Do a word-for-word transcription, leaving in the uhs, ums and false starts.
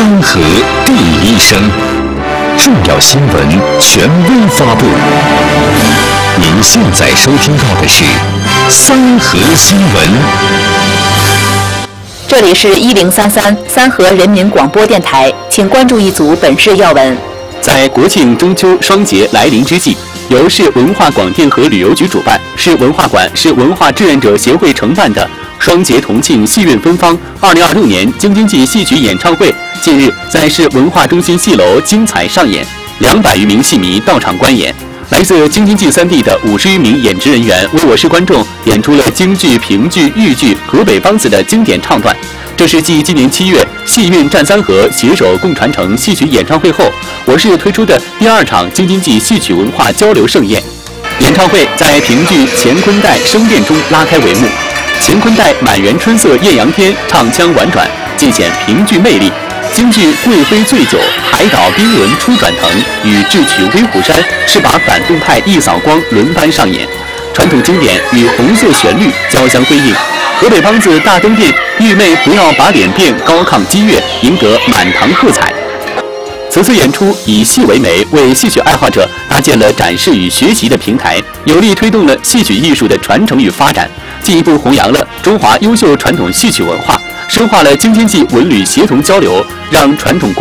三河第一声，重要新闻权威发布。您现在收听到的是三河新闻。 这里是一零三三三河人民广播电台，请关注一组本市要闻。 在国庆中秋双节来临之际，由市文化广电和旅游局主办，市文化馆、市文化志愿者协会承办的双节同庆戏韵芬芳二零二六年京津冀戏曲演唱会近日在市文化中心戏楼精彩上演，两百余名戏迷到场观演。来自京津冀三地的五十余名演职人员为我市观众演出了京剧、评剧、豫剧、河北梆子的经典唱段。这是继今年七月戏韵战三河携手共传承戏曲演唱会后，我市推出的第二场京津冀戏曲文化交流盛宴。演唱会在评剧《乾坤带》声殿中拉开帷幕，乾坤带满园春色艳阳天，唱腔婉转，尽显评剧魅力。京剧《贵妃醉酒》、海岛冰轮初转腾与智取威虎山是把反动派一扫光轮番上演，传统经典与红色旋律交相辉映。河北梆子大登殿，玉妹不要把脸变，高亢激越，赢得满堂喝彩。此次演出以戏为媒，为戏曲爱好者搭建了展示与学习的平台，有力推动了戏曲艺术的传承与发展，进一步弘扬了中华优秀传统戏曲文化，深化了京津冀文旅协同交流，让传统